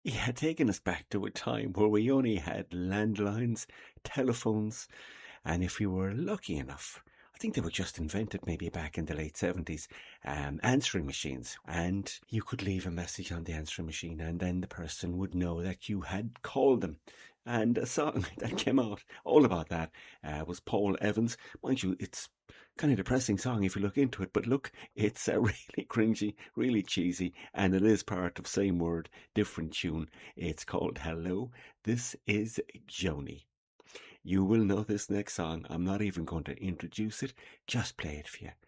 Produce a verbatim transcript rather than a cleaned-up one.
Yeah, taking us back to a time where we only had landlines, telephones, and if you were lucky enough, I think they were just invented maybe back in the late seventies, um, answering machines. And you could leave a message on the answering machine, and then the person would know that you had called them. And a song that came out all about that uh, was Paul Evans. Mind you, it's kind of depressing song if you look into it, but look, it's uh, really cringy, really cheesy, and it is part of Same Word, Different Tune. It's called Hello, This is Joni. You will know this next song. I'm not even going to introduce it, just play it for you.